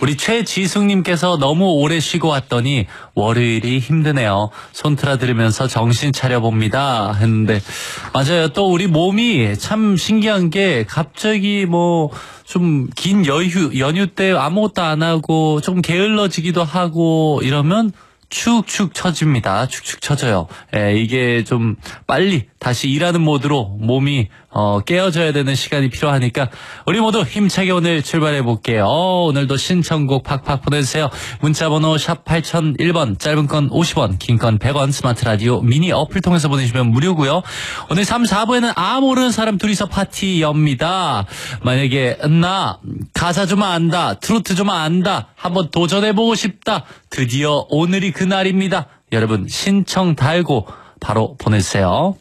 우리 최지숙님께서 너무 오래 쉬고 왔더니 월요일이 힘드네요. 손트라 들으면서 정신 차려봅니다. 했는데 맞아요. 또 우리 몸이 참 신기한 게 갑자기 좀 긴 연휴 때 아무것도 안 하고 좀 게을러지기도 하고 이러면 축축 처집니다. 축축 처져요. 이게 좀 빨리 다시 일하는 모드로 몸이 깨어져야 되는 시간이 필요하니까 우리 모두 힘차게 오늘 출발해 볼게요. 오늘도 신청곡 팍팍 보내주세요. 문자번호 샵 8001번, 짧은 건 50원, 긴 건 100원, 스마트 라디오 미니 어플 통해서 보내주시면 무료고요. 오늘 3, 4부에는 모르는 사람 둘이서 파티 엽니다. 만약에 나 가사 좀 안다, 트로트 좀 안다, 한번 도전해보고 싶다. 드디어 오늘이 그날입니다. 여러분 신청 달고 바로 보내주세요.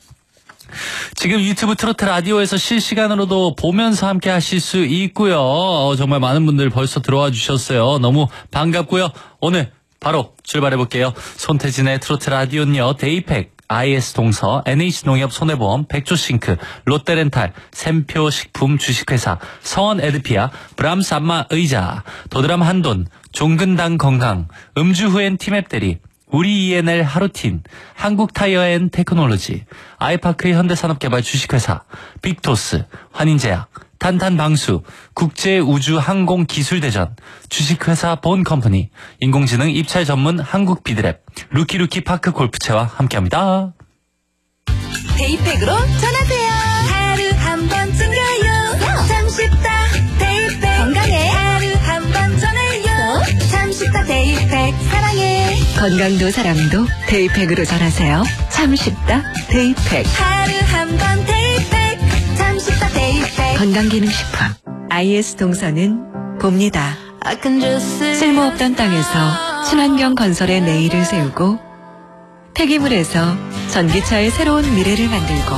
지금 유튜브 트로트 라디오에서 실시간으로도 보면서 함께 하실 수 있고요. 정말 많은 분들 벌써 들어와 주셨어요. 너무 반갑고요. 오늘 바로 출발해 볼게요. 손태진의 트로트 라디오는요. 데이팩, IS 동서, NH농협 손해보험, 백조싱크, 롯데렌탈, 샘표 식품 주식회사, 서원 에드피아, 브람스 안마 의자, 도드람 한돈, 종근당 건강, 음주 후엔 티맵 대리, 우리 ENL 하루틴, 한국타이어앤테크놀로지, 아이파크 현대산업개발 주식회사, 빅토스, 환인제약, 탄탄방수, 국제우주항공기술대전, 주식회사 본컴퍼니, 인공지능 입찰 전문 한국비드랩, 루키루키 파크 골프채와 함께합니다. 데이팩으로 전하세요. 하루 한 번 챙겨요. 참 쉽다. 데이팩 건강해. 하루 한 번 전해요. 참 쉽다. 데이팩 사랑해. 건강도 사랑도 데이팩으로 전하세요. 참 쉽다. 데이팩. 하루 한 번 데이팩. 참 쉽다. 데이팩. 건강기능식품. IS 동서는 봅니다. 쓸모없던 땅에서 친환경 건설의 내일을 세우고 폐기물에서 전기차의 새로운 미래를 만들고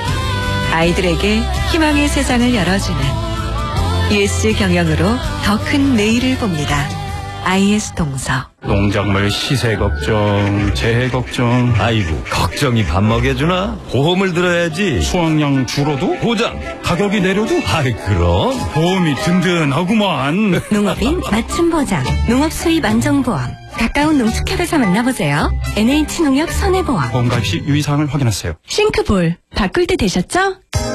아이들에게 희망의 세상을 열어주는 ESG 경영으로 더 큰 내일을 봅니다. IS 동서. 농작물 시세 걱정, 재해 걱정. 아이고, 걱정이 밥 먹여주나? 보험을 들어야지. 수확량 줄어도 보장, 가격이 내려도 아이, 그럼. 보험이 든든하구만. 농업인 맞춤 보장, 농업 수입 안정보험. 가까운 농축협에서 만나보세요. NH농협 손해보험. 보험 가입 시 유의사항을 확인하세요. 싱크볼 바꿀 때 되셨죠?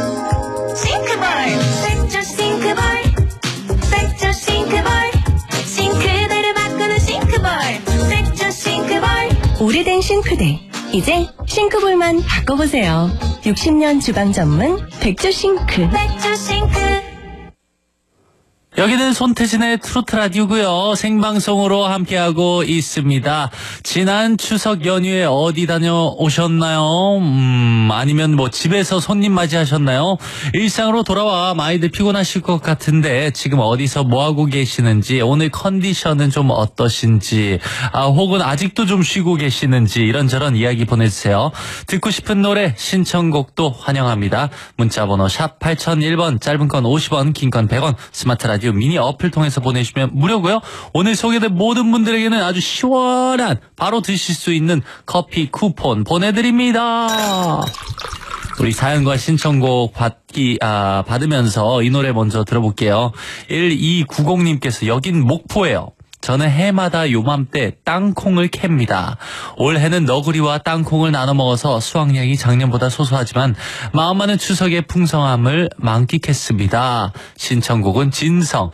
싱크볼, 백조 싱크볼, 백조 싱크볼, 싱크대를 바꾸는 싱크볼, 백조 싱크볼. 오래된 싱크대, 이제 싱크볼만 바꿔보세요. 60년 주방 전문 백조 싱크. 백조 싱크. 여기는 손태진의 트로트 라디오고요. 생방송으로 함께하고 있습니다. 지난 추석 연휴에 어디 다녀오셨나요? 아니면 집에서 손님 맞이하셨나요? 일상으로 돌아와 많이들 피곤하실 것 같은데 지금 어디서 뭐하고 계시는지, 오늘 컨디션은 좀 어떠신지, 혹은 아직도 좀 쉬고 계시는지 이런저런 이야기 보내주세요. 듣고 싶은 노래 신청곡도 환영합니다. 문자번호 샵 8001번, 짧은 건 50원, 긴 건 100원, 스마트 라디오 미니 어플 통해서 보내주시면 무료고요. 오늘 소개된 모든 분들에게는 아주 시원한 바로 드실 수 있는 커피 쿠폰 보내드립니다. 우리 사연과 신청곡 받으면서 이 노래 먼저 들어볼게요. 1290님께서 여긴 목포예요. 저는 해마다 요맘때 땅콩을 캡니다. 올해는 너구리와 땅콩을 나눠 먹어서 수확량이 작년보다 소소하지만 마음만은 추석의 풍성함을 만끽했습니다. 신청곡은 진성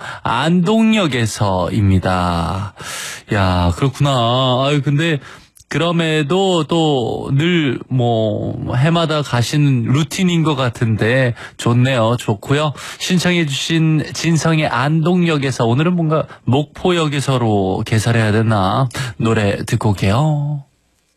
안동역에서입니다. 야, 그렇구나. 아유, 근데 그럼에도 또 늘 해마다 가시는 루틴인 것 같은데 좋네요. 좋고요. 신청해 주신 진성의 안동역에서, 오늘은 뭔가 목포역에서로 개설해야 되나, 노래 듣고 올게요.